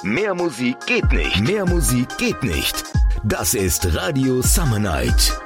Mehr Musik geht nicht. Mehr Musik geht nicht. Das ist Radio Summer Night.